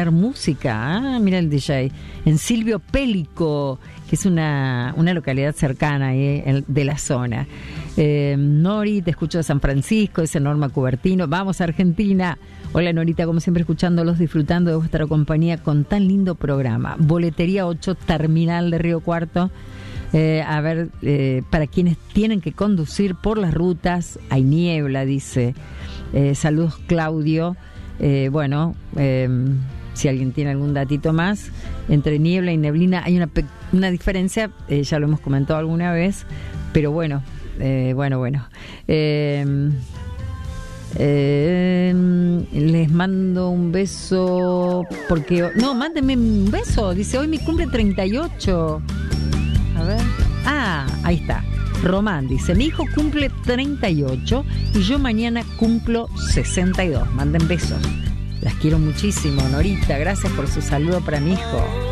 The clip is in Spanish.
música. Mira el DJ. En Silvio Pélico, que es una localidad cercana de la zona. Nori, te escucho de San Francisco, dice Norma Cubertino. Vamos a Argentina. Hola Norita, como siempre escuchándolos, disfrutando de vuestra compañía con tan lindo programa. Boletería 8, Terminal de Río Cuarto. Para quienes tienen que conducir por las rutas, hay niebla, dice. Saludos Claudio. Si alguien tiene algún datito más, entre niebla y neblina hay una diferencia, ya lo hemos comentado alguna vez, pero bueno. Les mando un beso porque... No, mándenme un beso. Dice, hoy mi cumple 38. A ver. Ahí está. Román dice, mi hijo cumple 38 y yo mañana cumplo 62. Manden besos. Las quiero muchísimo, Norita. Gracias por su saludo para mi hijo.